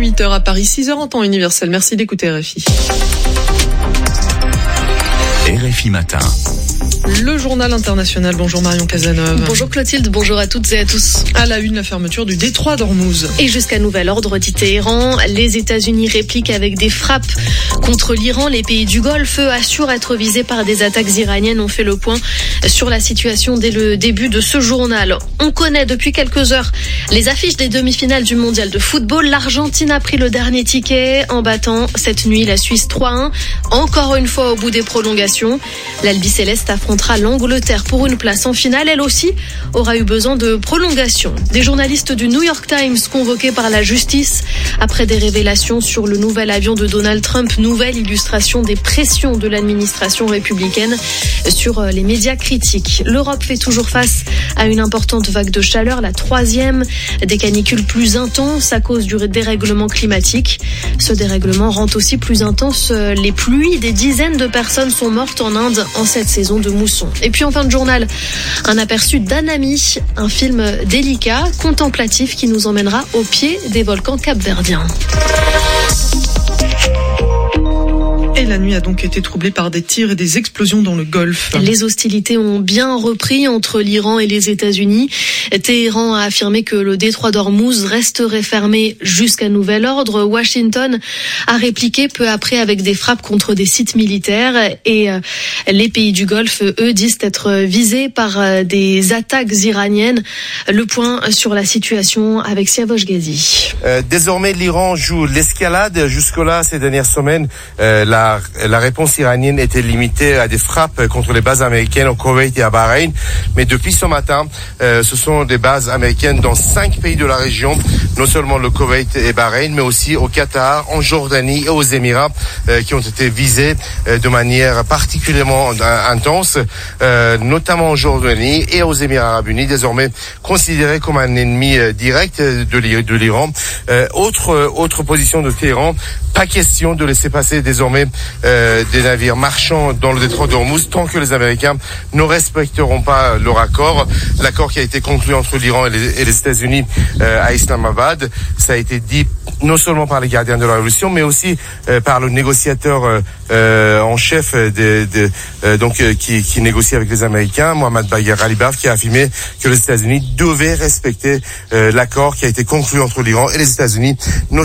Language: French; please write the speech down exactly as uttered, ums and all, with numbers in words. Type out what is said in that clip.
huit heures à Paris, six heures en temps universel. Merci d'écouter R F I. R F I Matin. Le journal international. Bonjour Marion Cazeneuve. Bonjour Clotilde, bonjour à toutes et à tous. À la une, la fermeture du détroit d'Ormuz. Et jusqu'à nouvel ordre, dit Téhéran, les États-Unis répliquent avec des frappes contre l'Iran. Les pays du Golfe assurent être visés par des attaques iraniennes. On fait le point sur la situation dès le début de ce journal. On connaît depuis quelques heures les affiches des demi-finales du mondial de football. L'Argentine a pris le dernier ticket en battant cette nuit la Suisse trois à un. Encore une fois au bout des prolongations. L'Albi-Céleste affrontera l'Angleterre pour une place en finale. Elle aussi aura eu besoin de prolongation. Des journalistes du New York Times convoqués par la justice après des révélations sur le nouvel avion de Donald Trump. Nouvelle illustration des pressions de l'administration républicaine sur les médias critiques. L'Europe fait toujours face à une importante vague de chaleur, la troisième, des canicules plus intenses à cause du dérèglement climatique. Ce dérèglement rend aussi plus intense les pluies. Des dizaines de personnes sont mortes en Inde en cette saison de mousson. Et puis en fin de journal, un aperçu d'Anami, un film délicat, contemplatif qui nous emmènera au pied des volcans capverdiens. Et la nuit a donc été troublée par des tirs et des explosions dans le Golfe. Les hostilités ont bien repris entre l'Iran et les États-Unis. Téhéran a affirmé que le détroit d'Ormuz resterait fermé jusqu'à nouvel ordre. Washington a répliqué peu après avec des frappes contre des sites militaires. Et les pays du Golfe, eux, disent être visés par des attaques iraniennes. Le point sur la situation avec Siavosh Ghazi. Euh, désormais, l'Iran joue l'escalade. Jusque-là, ces dernières semaines, euh, la La réponse iranienne était limitée à des frappes contre les bases américaines au Koweït et à Bahreïn. Mais depuis ce matin, euh, ce sont des bases américaines dans cinq pays de la région, non seulement le Koweït et Bahreïn, mais aussi au Qatar, en Jordanie et aux Émirats, euh, qui ont été visés euh, de manière particulièrement euh, intense, euh, notamment en Jordanie et aux Émirats arabes unis, désormais considérés comme un ennemi euh, direct de l'Iran. Euh, autre, autre position de Téhéran, pas question de laisser passer désormais Euh, des navires marchands dans le détroit d'Ormuz tant que les Américains ne respecteront pas leur accord. L'accord qui a été conclu entre l'Iran et les, et les États-Unis euh, à Islamabad, ça a été dit non seulement par les gardiens de la révolution, mais aussi euh, par le négociateur euh, euh, en chef de, de, euh, donc euh, qui, qui négocie avec les Américains, Mohammad Bagher Ghalibaf, qui a affirmé que les États-Unis devaient respecter euh, l'accord qui a été conclu entre l'Iran et les États-Unis.